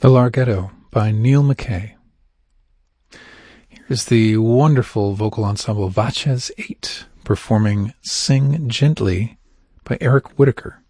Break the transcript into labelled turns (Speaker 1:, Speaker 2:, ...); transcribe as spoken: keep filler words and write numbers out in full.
Speaker 1: The Larghetto by Neil McKay. Here's the wonderful vocal ensemble Vaches eight performing Sing Gently by Eric Whitacre.